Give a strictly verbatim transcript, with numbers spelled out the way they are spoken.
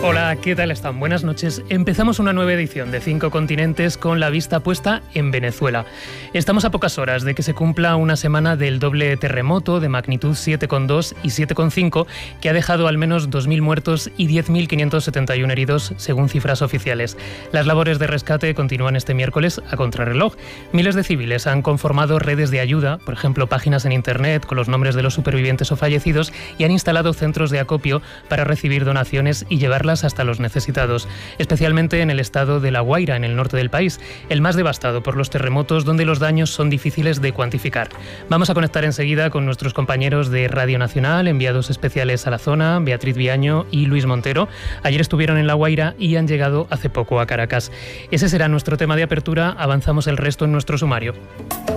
Hola, ¿qué tal están? Buenas noches. Empezamos una nueva edición de Cinco Continentes con la vista puesta en Venezuela. Estamos a pocas horas de que se cumpla una semana del doble terremoto de magnitud siete coma dos y siete coma cinco que ha dejado al menos dos mil muertos y diez mil quinientos setenta y uno heridos, según cifras oficiales. Las labores de rescate continúan este miércoles a contrarreloj. Miles de civiles han conformado redes de ayuda, por ejemplo, páginas en internet con los nombres de los supervivientes o fallecidos, y han instalado centros de acopio para recibir donaciones y llevarlas hasta los necesitados, especialmente en el estado de La Guaira, en el norte del país, el más devastado por los terremotos, donde los daños son difíciles de cuantificar. Vamos a conectar enseguida con nuestros compañeros de Radio Nacional, enviados especiales a la zona, Beatriz Viaño y Luis Montero. Ayer estuvieron en La Guaira y han llegado hace poco a Caracas. Ese será nuestro tema de apertura. Avanzamos el resto en nuestro sumario.